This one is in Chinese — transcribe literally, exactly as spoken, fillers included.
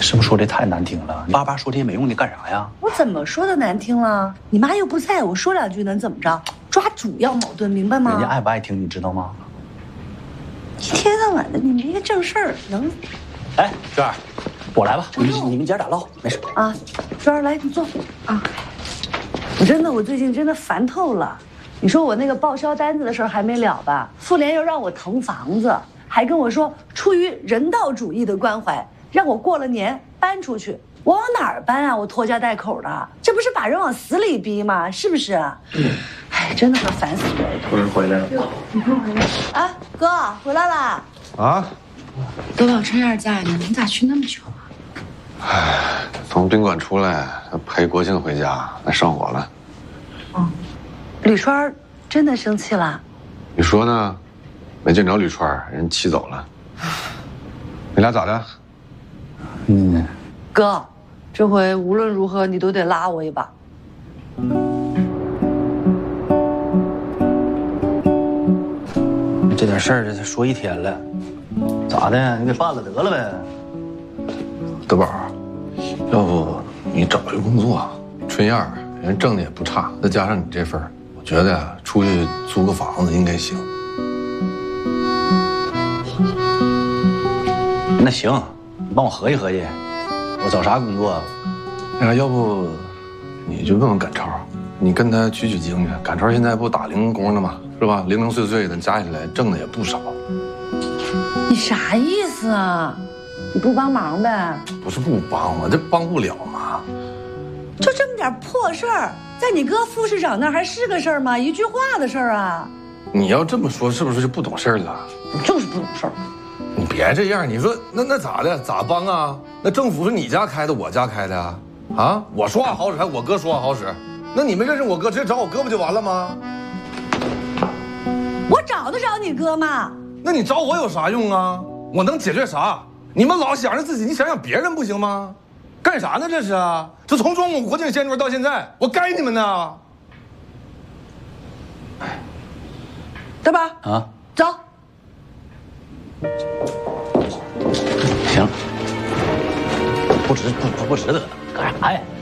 是不是说的太难听了？你爸爸说这些没用的干啥呀？ 我怎么说的难听了？你妈又不在，我说两句能怎么着？抓主要矛盾，明白吗？ 人家爱不爱听，你知道吗？ 一天到晚的，你没个正事儿，能？ 哎，娟儿，我来吧，你你们姐俩唠，没事啊。娟儿，来，你坐啊。我真的，我最近真的烦透了。你说我那个报销单子的事儿还没了吧？妇联又让我腾房子，还跟我说出于人道主义的关怀，让我过了年搬出去。我往哪儿搬啊？我拖家带口的，这不是把人往死里逼吗？是不是？嗯。哎，真的快烦死了！ 突然回来了， 你快回来！哎，哥回来了。 啊？ 都老这样在呢，你咋去那么久啊？ 哎，从宾馆出来陪国庆回家，那上火了。 哦，吕川真的生气了？ 你说呢？没见着吕川，人气走了。你俩咋的？ 嗯， 哥，这回无论如何你都得拉我一把。 这点事儿这说一天了，咋的？你给办了得了呗。 德宝，要不你找一个工作，春燕儿人挣的也不差，再加上你这份儿，我觉得呀，出去租个房子应该行。 那行，你帮我合计合计，我找啥工作？ 那啥，要不你就问问赶超，你跟他取取经去。赶超现在不打零工的吗？是吧？零零碎碎的加起来挣的也不少。 你啥意思啊？你不帮忙呗？ 不是不帮我，这帮不了嘛。 就这么点破事儿，在你哥副市长那儿还是个事儿吗？一句话的事儿啊！ 你要这么说，是不是就不懂事儿了？ 你就是不懂事儿。 你别这样，你说那那咋的？咋帮啊？那政府是你家开的，我家开的啊？啊？我说话好使，还是我哥说话好使？那你们认识我哥，直接找我哥不就完了吗？ 我找得着你哥吗？ 那你找我有啥用啊？我能解决啥？你们老想着自己，你想想别人不行吗？干啥呢这是啊？这从中午国庆掀桌到现在，我该你们呢。 德宝啊， 走。 行，不值不不不值得，干啥呀？